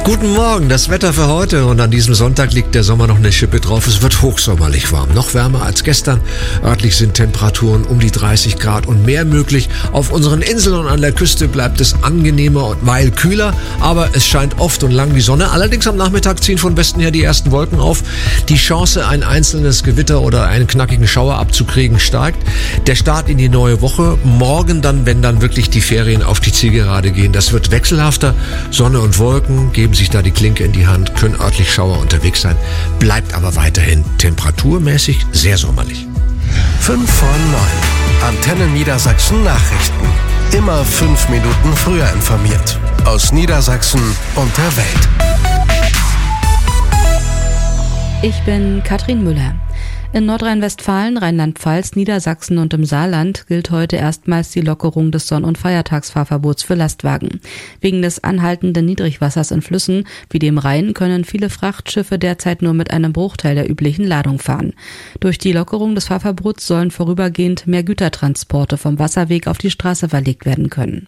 Guten Morgen, das Wetter für heute und an diesem Sonntag liegt der Sommer noch eine Schippe drauf. Es wird hochsommerlich warm, noch wärmer als gestern. Örtlich sind Temperaturen um die 30 Grad und mehr möglich. Auf unseren Inseln und an der Küste bleibt es angenehmer und weil kühler, aber es scheint oft und lang die Sonne. Allerdings am Nachmittag ziehen von Westen her die ersten Wolken auf. Die Chance, ein einzelnes Gewitter oder einen knackigen Schauer abzukriegen, steigt. Der Start in die neue Woche, morgen dann, wenn dann wirklich die Ferien auf die Zielgerade gehen. Das wird wechselhafter, Sonne und Wolken geben sich da die Klinke in die Hand, können örtlich Schauer unterwegs sein, bleibt aber weiterhin temperaturmäßig sehr sommerlich. 5 vor 9. Antenne Niedersachsen Nachrichten. Immer 5 Minuten früher informiert. Aus Niedersachsen und der Welt. Ich bin Katrin Müller. In Nordrhein-Westfalen, Rheinland-Pfalz, Niedersachsen und im Saarland gilt heute erstmals die Lockerung des Sonn- und Feiertagsfahrverbots für Lastwagen. Wegen des anhaltenden Niedrigwassers in Flüssen wie dem Rhein können viele Frachtschiffe derzeit nur mit einem Bruchteil der üblichen Ladung fahren. Durch die Lockerung des Fahrverbots sollen vorübergehend mehr Gütertransporte vom Wasserweg auf die Straße verlegt werden können.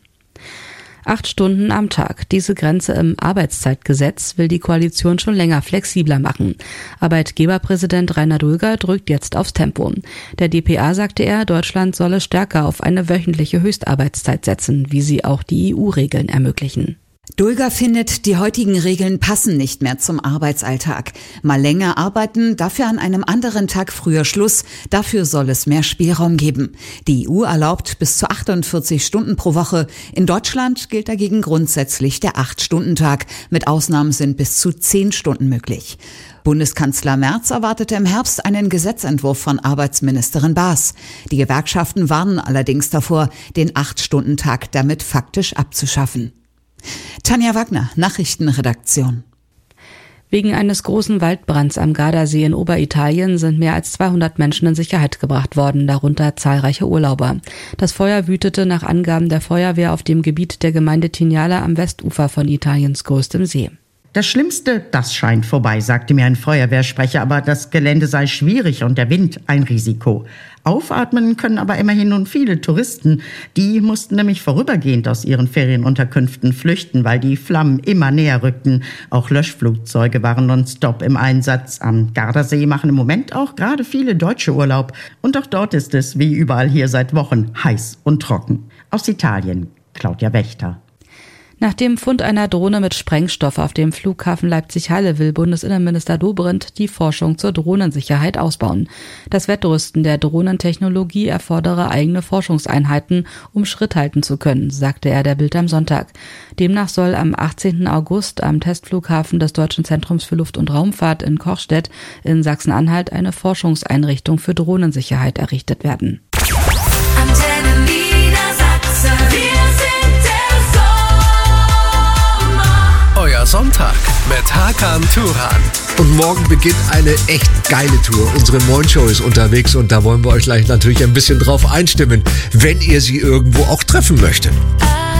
8 Stunden am Tag. Diese Grenze im Arbeitszeitgesetz will die Koalition schon länger flexibler machen. Arbeitgeberpräsident Rainer Dulger drückt jetzt aufs Tempo. Der dpa sagte er, Deutschland solle stärker auf eine wöchentliche Höchstarbeitszeit setzen, wie sie auch die EU-Regeln ermöglichen. Dulger findet, die heutigen Regeln passen nicht mehr zum Arbeitsalltag. Mal länger arbeiten, dafür an einem anderen Tag früher Schluss. Dafür soll es mehr Spielraum geben. Die EU erlaubt bis zu 48 Stunden pro Woche. In Deutschland gilt dagegen grundsätzlich der 8-Stunden-Tag. Mit Ausnahmen sind bis zu 10 Stunden möglich. Bundeskanzler Merz erwartete im Herbst einen Gesetzentwurf von Arbeitsministerin Baas. Die Gewerkschaften warnen allerdings davor, den 8-Stunden-Tag damit faktisch abzuschaffen. Tanja Wagner, Nachrichtenredaktion. Wegen eines großen Waldbrands am Gardasee in Oberitalien sind mehr als 200 Menschen in Sicherheit gebracht worden, darunter zahlreiche Urlauber. Das Feuer wütete nach Angaben der Feuerwehr auf dem Gebiet der Gemeinde Tignala am Westufer von Italiens größtem See. Das Schlimmste, das scheint vorbei, sagte mir ein Feuerwehrsprecher, aber das Gelände sei schwierig und der Wind ein Risiko. Aufatmen können aber immerhin nun viele Touristen. Die mussten nämlich vorübergehend aus ihren Ferienunterkünften flüchten, weil die Flammen immer näher rückten. Auch Löschflugzeuge waren nonstop im Einsatz. Am Gardasee machen im Moment auch gerade viele Deutsche Urlaub. Und auch dort ist es, wie überall hier seit Wochen, heiß und trocken. Aus Italien, Claudia Wächter. Nach dem Fund einer Drohne mit Sprengstoff auf dem Flughafen Leipzig-Halle will Bundesinnenminister Dobrindt die Forschung zur Drohnensicherheit ausbauen. Das Wettrüsten der Drohnentechnologie erfordere eigene Forschungseinheiten, um Schritt halten zu können, sagte er der Bild am Sonntag. Demnach soll am 18. August am Testflughafen des Deutschen Zentrums für Luft- und Raumfahrt in Kochstedt in Sachsen-Anhalt eine Forschungseinrichtung für Drohnensicherheit errichtet werden. Sonntag mit Hakan Turan. Und morgen beginnt eine echt geile Tour. Unsere Morning-Show ist unterwegs und da wollen wir euch gleich natürlich ein bisschen drauf einstimmen, wenn ihr sie irgendwo auch treffen möchtet.